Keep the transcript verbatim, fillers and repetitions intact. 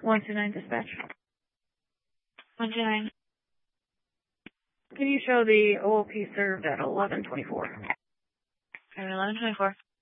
one two nine dispatch. one two nine. Can you show the O O P served at eleven twenty-four? eleven twenty-four.